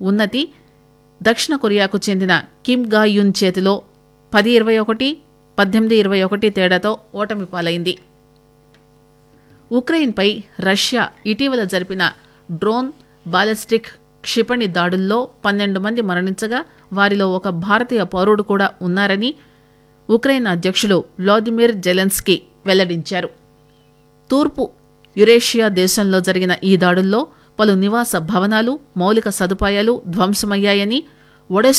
ఉన్నతి దక్షిణ కొరియాకు చెందిన కిమ్ గా యున్ చేతిలో 10-21, 18-21 తేడాతో ఓటమి పాలైంది. ఉక్రెయిన్పై రష్యా ఇటీవల జరిపిన డ్రోన్, బాలిస్టిక్ క్షిపణి దాడుల్లో 12 మంది మరణించగా వారిలో ఒక భారతీయ పౌరుడు కూడా ఉన్నారని ఉక్రెయిన్ అధ్యక్షుడు వ్లాదిమిర్ జెలెన్స్కీ వెల్లడించారు. తూర్పు యురేషియా దేశంలో జరిగిన ఈ దాడుల్లో పలు నివాస భవనాలు, మౌలిక సదుపాయాలు ధ్వంసమయ్యాయని ఒడెసా